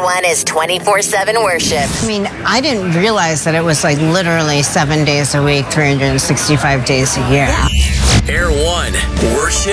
One is 24/7 worship. I mean, I didn't realize that it was like literally 7 days a week, 365 days a year. Air One, worship